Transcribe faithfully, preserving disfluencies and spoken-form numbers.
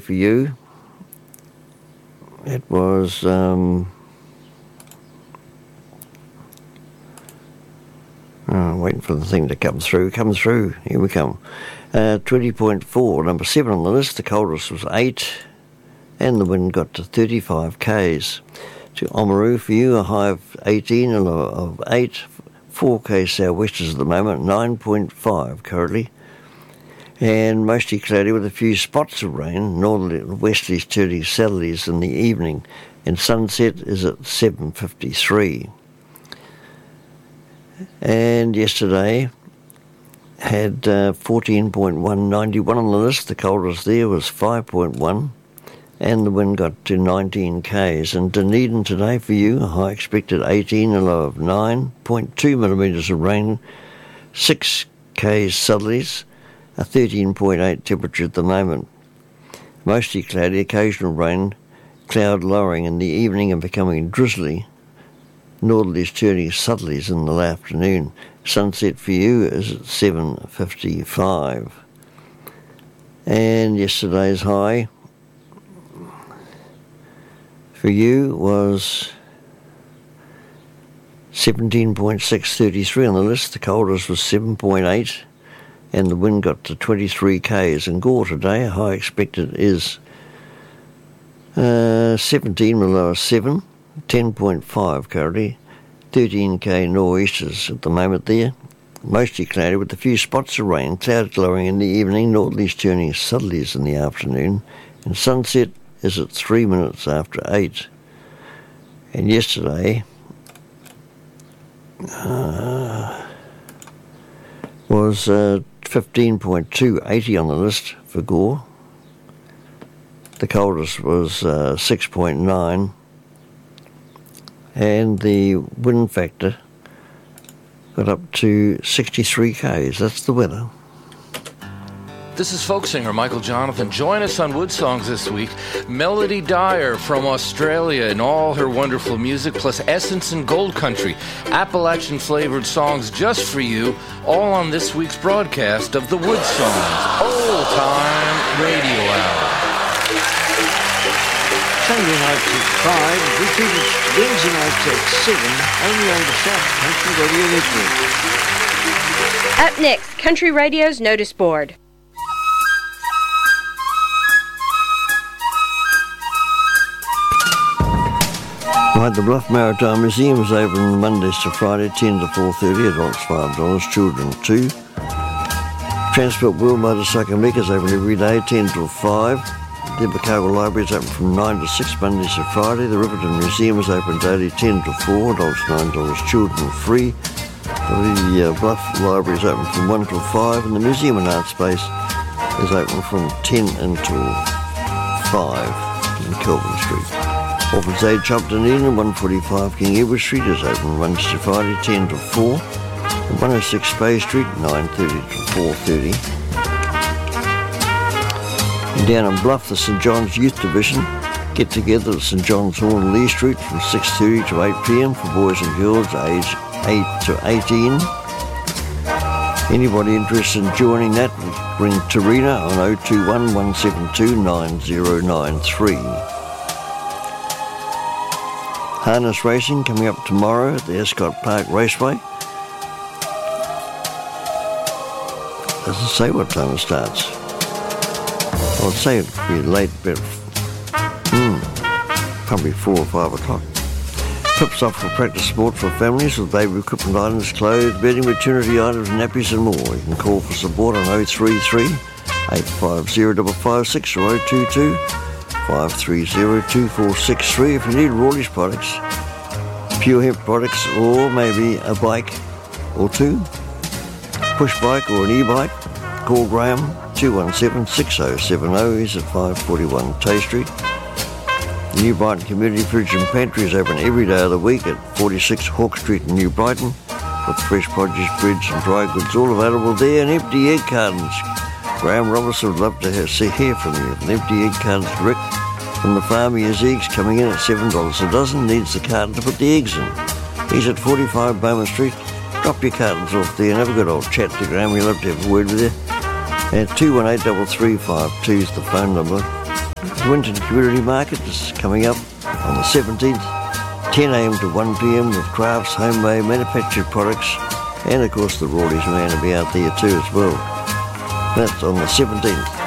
for you, it was um, oh, waiting for the thing to come through. Come through. Here we come. Uh, twenty point four, number seven on the list. The coldest was eight, and the wind got to thirty-five k's. To Oamaru for you, a high of eighteen and a low of eight. four k southwesters at the moment, nine point five currently. And mostly cloudy with a few spots of rain, northerly and westerlies turning southerlies in the evening. And sunset is at seven fifty-three. And yesterday had uh, fourteen point one, ninety-one on the list. The coldest there was five point one. And the wind got to nineteen k's. And Dunedin today for you, a high expected eighteen, a low of nine point two millimetres of rain, six k's southerlies, a thirteen point eight temperature at the moment. Mostly cloudy, occasional rain, cloud lowering in the evening and becoming drizzly. Northerlies turning southerlies in the afternoon. Sunset for you is at seven fifty-five. And yesterday's high for you was seventeen point six, thirty-three on the list. The coldest was seven point eight, and the wind got to twenty-three k's. And Gore today, high expected is uh, seventeen, the low of seven, ten point five currently, thirteen k nor'easters at the moment there. Mostly cloudy with a few spots of rain, cloud lowering in the evening, northerlies turning southerlies in the afternoon, and sunset is at three minutes after eight. And yesterday uh, was uh, fifteen point two, eighty on the list for Gore. The coldest was uh, six point nine, and the wind factor got up to sixty-three k's. That's the weather. This is folk singer Michael Jonathan. Join us on Wood Songs this week. Melody Dyer from Australia and all her wonderful music, plus Essence and Gold Country, Appalachian-flavored songs just for you, all on this week's broadcast of the Wood Songs Old Time Radio Hour. Sunday nights at five, repeated Wednesday nights at seven, only on the South Country Radio Network. Up next, Country Radio's Notice Board. Right, the Bluff Maritime Museum is open Mondays to Friday, ten to four thirty, adults five dollars, children two. Transport Wheel Motorcycle Meek is open every day, ten till five. The Invercargill Library is open from nine to six, Mondays to Friday. The Riverton Museum is open daily, ten to four, adults nine dollars, children free. The uh, Bluff Library is open from one till five, and the Museum and Art Space is open from ten until five in Kelvin Street. Orphans Aid Shop Dunedin, one forty-five King Edward Street is open Mondays to Friday, ten to four. And one oh six Bay Street, nine thirty to four thirty. And down in Bluff, the St John's Youth Division get together at St John's Hall in Lee Street from six thirty to eight p m for boys and girls aged eight to eighteen. Anybody interested in joining that, ring Tarina on oh two one, one seven two, nine oh nine three. Harness racing coming up tomorrow at the Escott Park Raceway. Doesn't say what time it starts. I'd say it'd be late, but hmm, probably four or five o'clock. Trips off for practice sport for families with baby equipment items, clothes, bedding, maternity items, nappies and more. You can call for support on oh three three, eight five oh, five five six or oh two two, five three oh, two four six three if you need Rawley's products, Pure Hemp products, or maybe a bike or two, push bike or an e-bike. Call Graham, two one seven, six oh seven oh. He's at five forty-one Tay Street. The New Brighton Community Fridge and Pantry is open every day of the week at forty-six Hawke Street in New Brighton, with fresh produce, breads and dry goods all available there, and empty egg cartons. Graham Robertson would love to have, see, hear from you. An empty egg cartons direct from the farm. He has eggs coming in at seven dollars a dozen, needs the carton to put the eggs in. He's at forty-five Bowman Street. Drop your cartons off there and have a good old chat to Graham. We'd love to have a word with you. And two one eight, three three five two is the phone number. The Winton Community Market is coming up on the seventeenth, ten a m to one p m with crafts, homemade, manufactured products, and of course the Rawleys man will be out there too as well. That's on the seventeenth.